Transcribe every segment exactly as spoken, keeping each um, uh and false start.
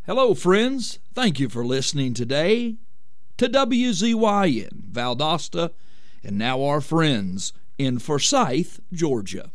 Hello, friends. Thank you for listening today to W Z Y N, Valdosta, and now our friends in Forsyth, Georgia.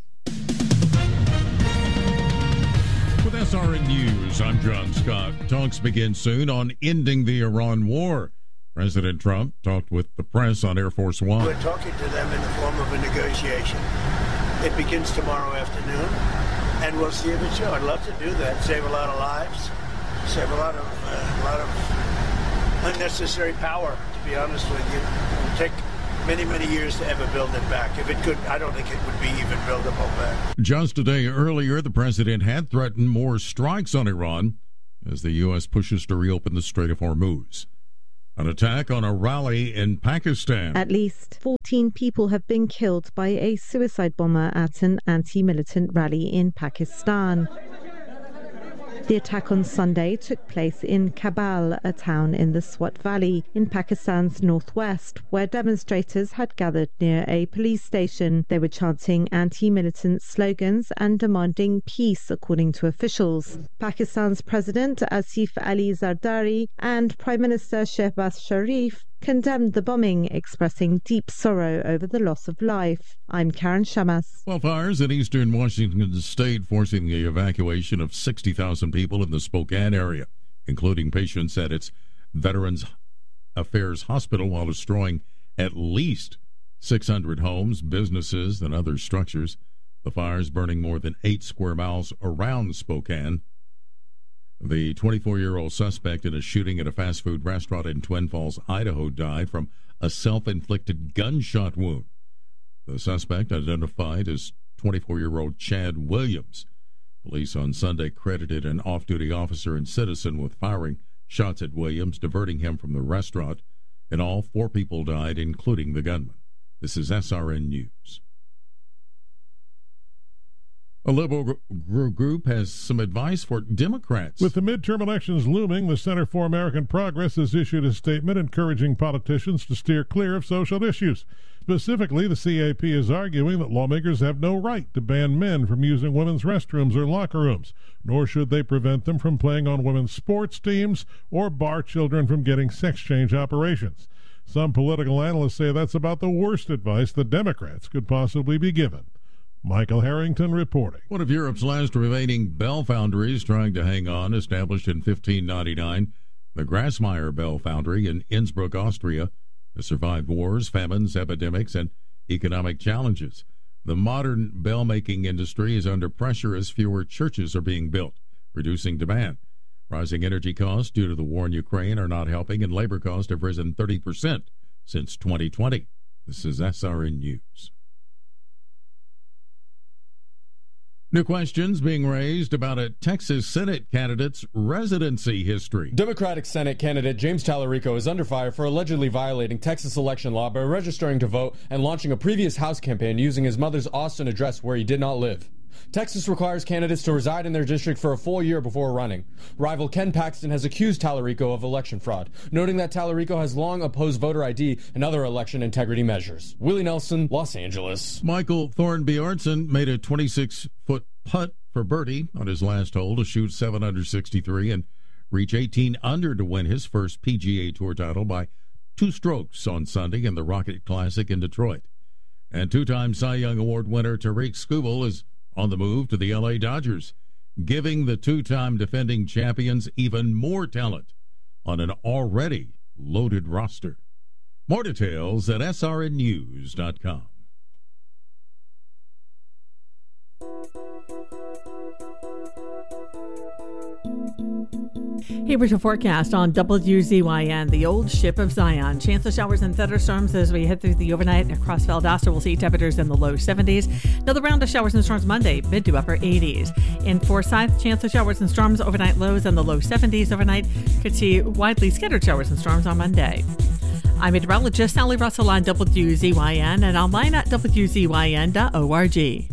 With S R N News, I'm John Scott. Talks begin soon on ending the Iran war. President Trump talked with the press on Air Force One. We're talking to them in the form of a negotiation. It begins tomorrow afternoon, and we'll see if it's true. I'd love to do that, save a lot of lives. Save a lot of uh, a lot of unnecessary power, to be honest with you. It would take many, many years to ever build it back. If it could, I don't think it would be even buildable back. Just a day earlier, the president had threatened more strikes on Iran as the U S pushes to reopen the Strait of Hormuz. An attack on a rally in Pakistan. At least fourteen people have been killed by a suicide bomber at an anti-militant rally in Pakistan. The attack on Sunday took place in Kabul, a town in the Swat Valley in Pakistan's northwest, where demonstrators had gathered near a police station. They were chanting anti-militant slogans and demanding peace, according to officials. Pakistan's President Asif Ali Zardari and Prime Minister Shehbaz Sharif condemned the bombing, expressing deep sorrow over the loss of life. I'm Karen Shamas. Wildfires in eastern Washington state forcing the evacuation of sixty thousand people in the Spokane area, including patients at its Veterans Affairs Hospital, while destroying at least six hundred homes, businesses, and other structures. The fires burning more than eight square miles around Spokane. The twenty-four-year-old suspect in a shooting at a fast food restaurant in Twin Falls, Idaho, died from a self-inflicted gunshot wound. The suspect, identified as twenty-four-year-old Chad Williams. Police on Sunday credited an off-duty officer and citizen with firing shots at Williams, diverting him from the restaurant. In all, four people died, including the gunman. This is S R N News. A liberal group has some advice for Democrats. With the midterm elections looming, the Center for American Progress has issued a statement encouraging politicians to steer clear of social issues. Specifically, the C A P is arguing that lawmakers have no right to ban men from using women's restrooms or locker rooms, nor should they prevent them from playing on women's sports teams or bar children from getting sex change operations. Some political analysts say that's about the worst advice the Democrats could possibly be given. Michael Harrington reporting. One of Europe's last remaining bell foundries trying to hang on, established in fifteen ninety-nine, the Grasmeyer Bell Foundry in Innsbruck, Austria, has survived wars, famines, epidemics, and economic challenges. The modern bell-making industry is under pressure as fewer churches are being built, reducing demand. Rising energy costs due to the war in Ukraine are not helping, and labor costs have risen thirty percent since twenty twenty. This is S R N News. New questions being raised about a Texas Senate candidate's residency history. Democratic Senate candidate James Tallarico is under fire for allegedly violating Texas election law by registering to vote and launching a previous House campaign using his mother's Austin address where he did not live. Texas requires candidates to reside in their district for a full year before running. Rival Ken Paxton has accused Tallarico of election fraud, noting that Tallarico has long opposed voter I D and other election integrity measures. Willie Nelson, Los Angeles. Michael Thornbjornsson made a twenty-six-foot putt for birdie on his last hole to shoot seven under sixty-three and reach eighteen under to win his first P G A Tour title by two strokes on Sunday in the Rocket Classic in Detroit. And two-time Cy Young Award winner Tariq Skubal is on the move to the L A Dodgers, giving the two-time defending champions even more talent on an already loaded roster. More details at S R N news dot com. Here's your forecast on W Z Y N, the old ship of Zion. Chance of showers and thunderstorms as we head through the overnight across Valdosta. We'll see temperatures in the low seventies. Another round of showers and storms Monday, mid to upper eighties. In Forsyth, chance of showers and storms overnight, lows in the low seventies overnight. Could see widely scattered showers and storms on Monday. I'm meteorologist Sally Russell on W Z Y N and online at W Z Y N dot org.